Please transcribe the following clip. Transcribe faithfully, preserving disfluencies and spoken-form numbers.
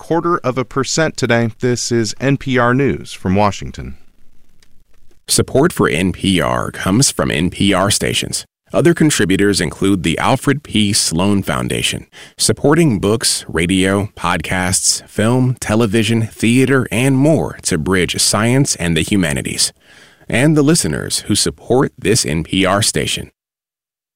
quarter of a percent today. This is N P R News from Washington. Support for N P R comes from N P R stations. Other contributors include the Alfred P. Sloan Foundation, supporting books, radio, podcasts, film, television, theater, and more to bridge science and the humanities. And the listeners who support this N P R station.